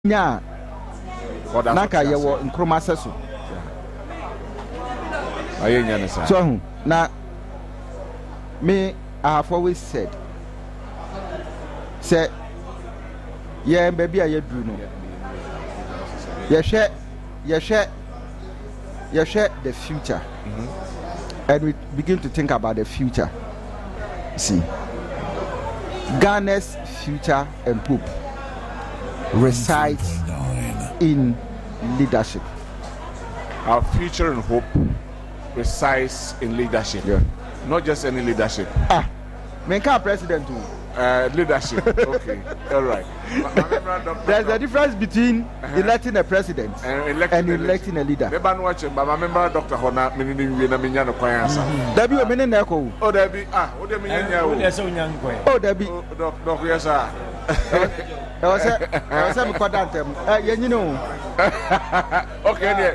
nya naka ye wo nkroma seso ayenya ne sa so na me I have always said say yeah baby aye duru no ye share the future and we begin to think about the future. See, Ghana's future and hope resides in leadership. Our future and hope resides in leadership. Yeah. Not just any leadership. Menka president too. Leadership. Okay. All right. There's a difference between electing a president and electing a leader. Maybe I'm watching, but I remember Dr. Hona meaning we na minya no kwan ansa. There be a minute neko. Oh, there be oh there minya wo. Oh, there be Doc yes sir. I was a quadrantem. You know. Okay there.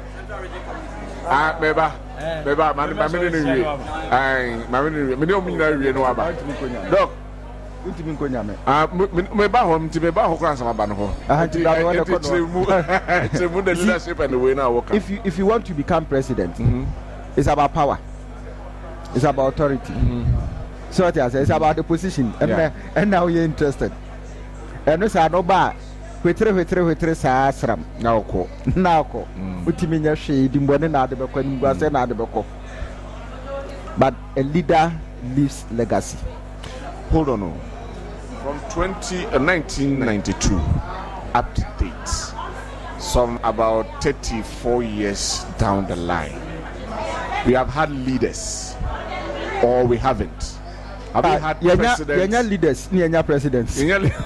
Beba, my minute. My minute. Me no minya no aba. Doc Ultimate Konyame. Me ba home to me ba ho kran sama ba no ho. The leadership and the way now work. If you want to become president, it's about power. It's about authority. So it's about the position. And now you're interested. And no say no ba hwetre sa asram na okọ. Ultimate nya hwe di mbone na ade bekọ ni ngwase na ade bekọ. But a leader leaves legacy. Hold on. From 1992 up to date, some about 34 years down the line, we have had leaders, or we haven't. Have we had presidents? Presidents.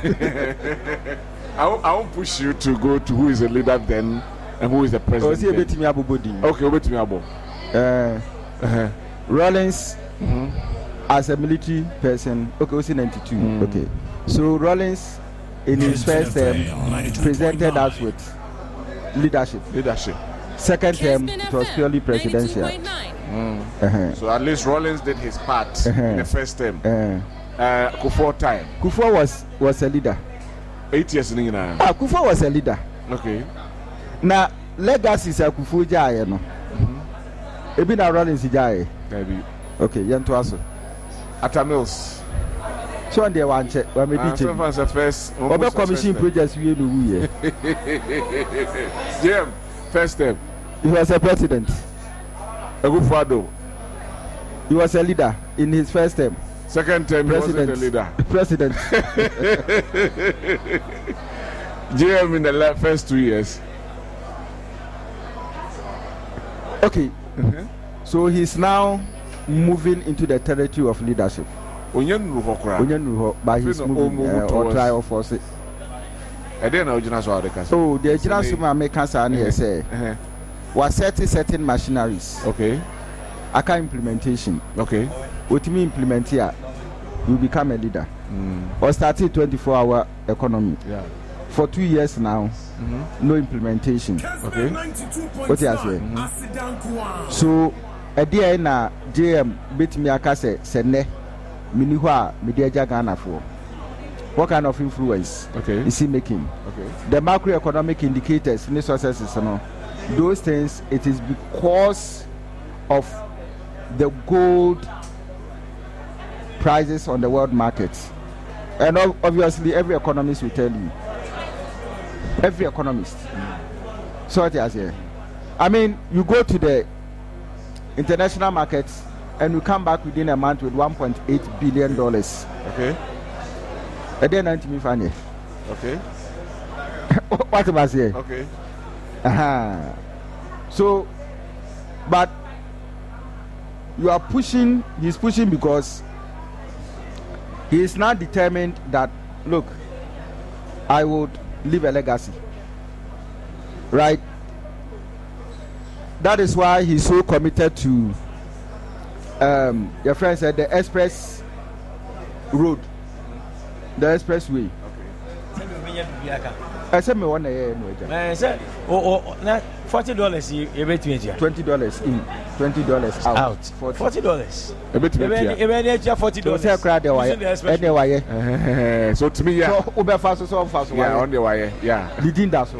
I won't push you to go to who is the leader then and who is the president. Okay, Rawlings. As a military person, okay, was in 92. Okay, so Rawlings in his first term presented us with leadership. Second term it was purely presidential. So at least Rawlings did his part in the first term. Kufuor was a leader. 8 years in England. Kufuor was a leader. Okay. Now legacy is a Kufuor jaye no. Ebi na Rawlings jaye. Okay, yanto aso. Atta Mills. So on the one check. When we did first. Obe commission projects we no Jim, first term. He was a president. Akufo-Addo. He was a leader in his first term. Second term, president. He wasn't a leader. President. JM in the first 2 years. Okay. So he's now moving into the territory of leadership. But he's moving or try or force it. I didn't know so the original makers are say was certain machineries. Okay. Aka implementation. Okay. What me implement here, you become a leader. Or started 24-hour economy. Yeah. For 2 years now, no implementation. Okay. What you say? So a day na JM bit me akase sene mini ho a media Ghana for. What kind of influence is he making? Okay. The macroeconomic indicators in the successes, those things, it is because of the gold prices on the world markets. And obviously every economist will tell you. Every economist. So what is here? I mean, you go to the international markets and we come back within a month with $1.8 billion. Okay. And then me funny. Okay. What am I saying? Okay. So, but you are pushing, he's pushing because he is now determined that, look, I would leave a legacy. Right? That is why he's so committed to your friend said the express road, the expressway. Okay. I said me one year no agent. I said $40 you bet me $20 in, $20 out. $40. A bit $40. Say crowd the wire. Anyway, so to me, yeah. So Uber fast so yeah, on the wire, yeah. Didn't that so.